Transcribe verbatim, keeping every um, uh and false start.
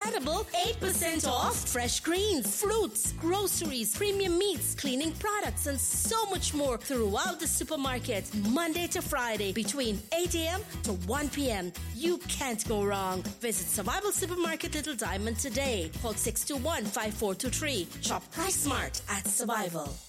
incredible eight percent off fresh greens, fruits, groceries, premium meats, cleaning products, and so much more throughout the supermarket, Monday to Friday, between eight a.m. to one p.m. You can't go wrong. Visit Survival Supermarket Little Diamond today. Call six two one, five four two three. Shop Price Smart at Survival.